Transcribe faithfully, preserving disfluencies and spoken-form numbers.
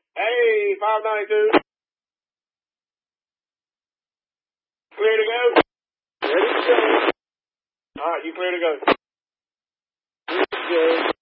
Hey, five ninety-two. Clear to go? Ready to go. All right, you clear to go. Clear to go.